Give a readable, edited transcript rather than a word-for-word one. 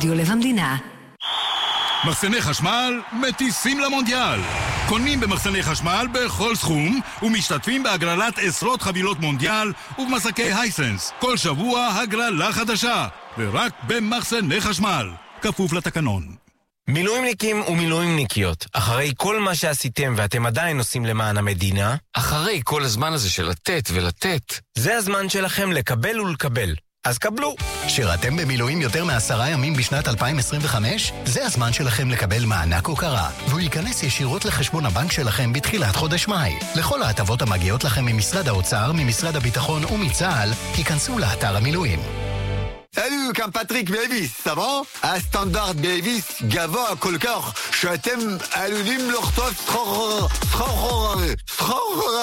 רדיו לב המדינה. מחסני חשמל מטיסים למונדיאל. קונים במחסני חשמל בכל סכום ומשתתפים בהגרלת עשרות חבילות מונדיאל ובמסקי הייסנס. כל שבוע הגרלה חדשה, ורק במחסני חשמל. כפוף לתקנון. מילואימניקים ומילואימניקיות, אחרי כל מה שעשיתם ואתם עדיין עושים למען המדינה, אחרי כל הזמן הזה של לתת ולתת, זה הזמן שלכם לקבל ולקבל. אז קבלו. שירתם במילואים יותר מ10 ימים בשנת 2025? זה הזמן שלכם לקבל מענק הוקרה, והוא ייכנס ישירות לחשבון הבנק שלכם בתחילת חודש מאי. לכל ההטבות המגיעות לכם ממשרד האוצר, ממשרד הביטחון ומצה"ל, ייכנסו לאתר המילואים. Salut, comme Patrick Bévis, ça va? Un standard Bévis, gava à כל כך, שאתם עלולים לחטוף